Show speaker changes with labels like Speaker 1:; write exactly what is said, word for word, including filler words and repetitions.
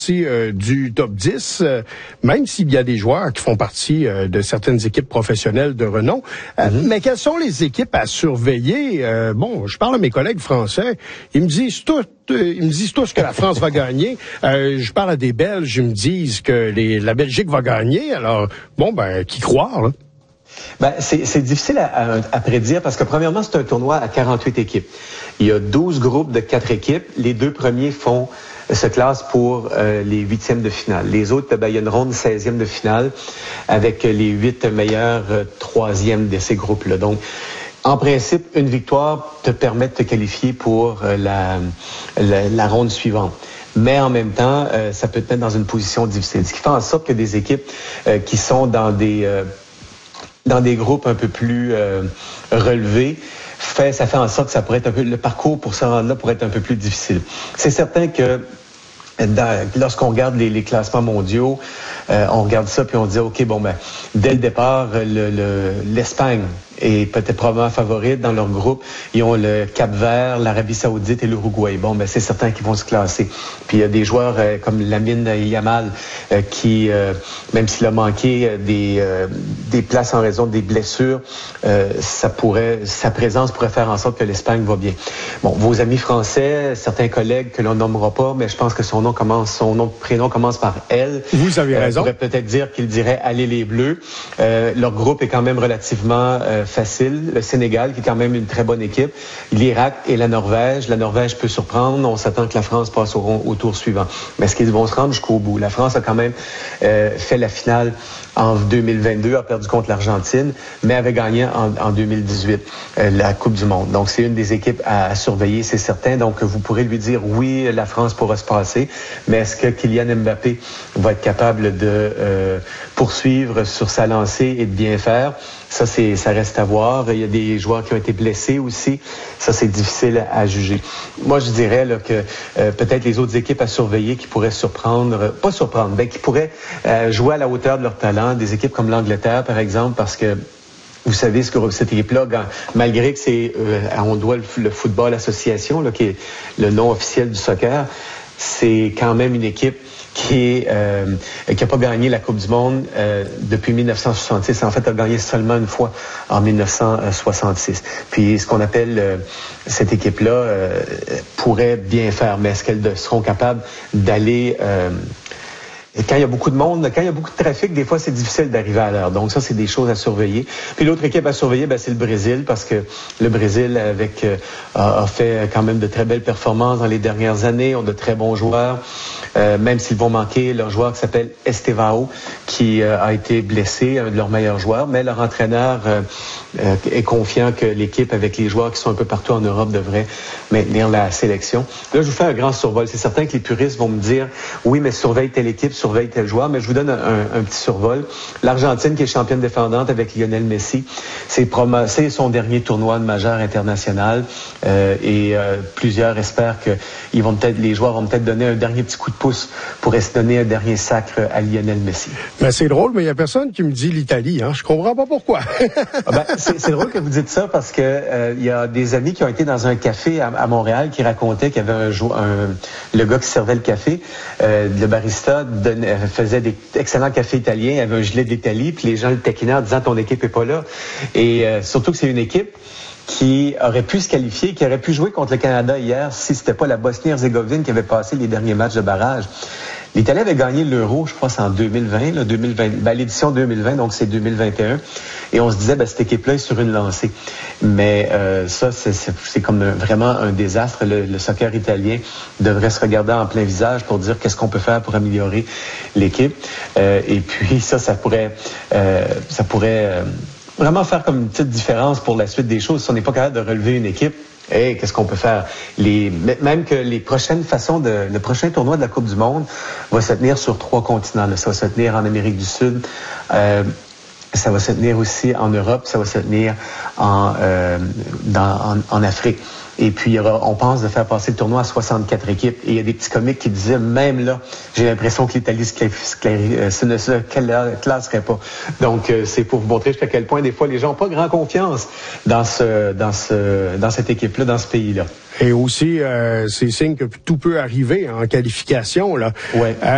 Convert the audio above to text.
Speaker 1: Euh, du top dix, euh, même s'il y a des joueurs qui font partie euh, de certaines équipes professionnelles de renom. Euh, mm-hmm. Mais quelles sont les équipes à surveiller? Euh, bon, je parle à mes collègues français, ils me disent tout, euh, ils me disent tous que la France va gagner. Euh, je parle à des Belges, ils me disent que les, la Belgique va gagner. Alors, bon, ben, qui croire, là?
Speaker 2: Ben, c'est, c'est difficile à, à, à prédire parce que premièrement, c'est un tournoi à quarante-huit équipes. Il y a douze groupes de quatre équipes. Les deux premiers font se classent pour euh, les huitièmes de finale. Les autres, ben, il y a une ronde seizième de finale avec les huit meilleurs euh, troisièmes de ces groupes-là. Donc, en principe, une victoire te permet de te qualifier pour euh, la, la, la ronde suivante. Mais en même temps, euh, ça peut te mettre dans une position difficile. Ce qui fait en sorte que des équipes euh, qui sont dans des euh, dans des groupes un peu plus euh, relevés, fait, ça fait en sorte que ça pourrait être un peu, le parcours pour se rendre là pourrait être un peu plus difficile. C'est certain que dans, lorsqu'on regarde les, les classements mondiaux, euh, on regarde ça puis on dit, OK, bon, ben, dès le départ, le, le, l'Espagne est peut-être probablement favorite dans leur groupe. Ils ont le Cap-Vert, l'Arabie Saoudite et l'Uruguay. Bon, ben, c'est certain qu'ils vont se classer. Puis il y a des joueurs euh, comme Lamine Yamal euh, qui, euh, même s'il a manqué euh, des, euh, des places en raison des blessures, euh, ça pourrait, sa présence pourrait faire en sorte que l'Espagne va bien. Bon, vos amis français, certains collègues que l'on nommera pas, mais je pense que son nom commence, son nom, prénom commence par L.
Speaker 1: Vous avez
Speaker 2: euh,
Speaker 1: raison.
Speaker 2: On pourrait peut-être dire qu'il dirait allez les Bleus. Euh, leur groupe est quand même relativement euh, facile. Le Sénégal, qui est quand même une très bonne équipe. L'Irak et la Norvège. La Norvège peut surprendre. On s'attend que la France passe au, au tour suivant. Mais est-ce qu'ils vont se rendre jusqu'au bout? La France a quand même euh, fait la finale en deux mille vingt-deux, a perdu contre l'Argentine, mais avait gagné en, en deux mille dix-huit euh, la Coupe du Monde. Donc, c'est une des équipes à, à surveiller, c'est certain. Donc, vous pourrez lui dire, oui, la France pourra se passer, mais est-ce que Kylian Mbappé va être capable de euh, poursuivre sur sa lancée et de bien faire? Ça, c'est, ça reste à voir. Il y a des joueurs qui ont été blessés aussi. Ça, c'est difficile à juger. Moi, je dirais là, que euh, peut-être les autres équipes à surveiller qui pourraient surprendre, pas surprendre, mais qui pourraient euh, jouer à la hauteur de leur talent. Des équipes comme l'Angleterre, par exemple, parce que vous savez ce que cette équipe-là, malgré que c'est, euh, on doit le, le Football Association, là, qui est le nom officiel du soccer, c'est quand même une équipe qui est euh, qui a pas gagné la Coupe du Monde euh, depuis dix-neuf cent soixante-six. En fait, a gagné seulement une fois en dix-neuf cent soixante-six. Puis ce qu'on appelle euh, cette équipe-là euh, pourrait bien faire, mais est-ce qu'elles seront capables d'aller euh, Et quand il y a beaucoup de monde, quand il y a beaucoup de trafic, des fois, c'est difficile d'arriver à l'heure. Donc, ça, c'est des choses à surveiller. Puis l'autre équipe à surveiller, ben, c'est le Brésil, parce que le Brésil, avec euh, a fait quand même de très belles performances dans les dernières années, ont de très bons joueurs, euh, même s'ils vont manquer leur joueur qui s'appelle Estevao, qui euh, a été blessé, un de leurs meilleurs joueurs, mais leur entraîneur euh, euh, est confiant que l'équipe, avec les joueurs qui sont un peu partout en Europe, devrait maintenir la sélection. Là, je vous fais un grand survol. C'est certain que les puristes vont me dire, oui, mais surveille telle équipe, surveille tel joueur, mais je vous donne un, un, un petit survol. L'Argentine, qui est championne défendante avec Lionel Messi, c'est, promo- c'est son dernier tournoi de majeur international euh, et euh, plusieurs espèrent que ils vont peut-être, les joueurs vont peut-être donner un dernier petit coup de pouce pour se donner un dernier sacre à Lionel Messi.
Speaker 1: Ben, c'est drôle, mais il y a personne qui me dit l'Italie. Hein? Je comprends pas pourquoi.
Speaker 2: ah ben, c'est, c'est drôle que vous dites ça parce que euh, il y a des amis qui ont été dans un café à, à Montréal qui racontaient qu'il y avait un, jou- un le gars qui servait le café, euh, le barista donnait, faisait des excellents cafés italiens, il avait un gilet de l'Italie, puis les gens le taquinaient en disant ton équipe est pas là. Et euh, surtout que c'est une équipe qui aurait pu se qualifier, qui aurait pu jouer contre le Canada hier si c'était pas la Bosnie-Herzégovine qui avait passé les derniers matchs de barrage. L'Italie avait gagné l'Euro, je crois, c'est en deux mille vingt, là, deux mille vingt, ben, l'édition deux mille vingt, donc c'est deux mille vingt et un. Et on se disait, ben, cette équipe-là est sur une lancée. Mais euh, ça, c'est, c'est, c'est comme un, vraiment un désastre. Le, le soccer italien devrait se regarder en plein visage pour dire qu'est-ce qu'on peut faire pour améliorer l'équipe. Euh, et puis ça, ça pourrait, euh, ça pourrait euh, vraiment faire comme une petite différence pour la suite des choses. Si on n'est pas capable de relever une équipe, hey, qu'est-ce qu'on peut faire? Les, même que les prochaines façons de, le prochain tournoi de la Coupe du Monde va se tenir sur trois continents. Là. Ça va se tenir en Amérique du Sud, euh, ça va se tenir aussi en Europe, ça va se tenir en, euh, dans, en, en Afrique. Et puis, il y aura, on pense de faire passer le tournoi à soixante-quatre équipes. Et il y a des petits comiques qui disaient, même là, j'ai l'impression que l'Italie se, cla- cla- se ne se classerait pas. Donc, euh, c'est pour vous montrer jusqu'à quel point, des fois, les gens n'ont pas grand confiance dans ce, dans ce, dans cette équipe-là, dans ce pays-là.
Speaker 1: Et aussi, euh, c'est signe que tout peut arriver en qualification, là.
Speaker 2: Ouais.
Speaker 1: Euh,